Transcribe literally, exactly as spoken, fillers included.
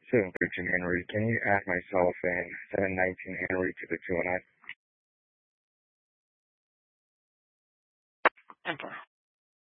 seven thirteen Henry. Can you add myself and seven nineteen Henry to the two oh nine? Enter.